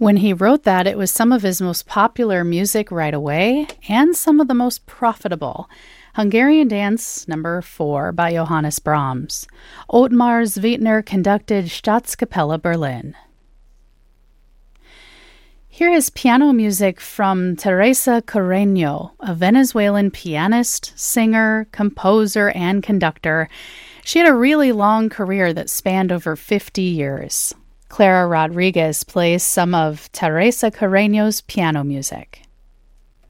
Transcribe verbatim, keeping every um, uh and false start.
When he wrote that, it was some of his most popular music right away and some of the most profitable. Hungarian Dance number four by Johannes Brahms. Ottmar Zwittner conducted Staatskapelle Berlin. Here is piano music from Teresa Carreño, a Venezuelan pianist, singer, composer, and conductor. She had a really long career that spanned over fifty years. Clara Rodriguez plays some of Teresa Carreño's piano music.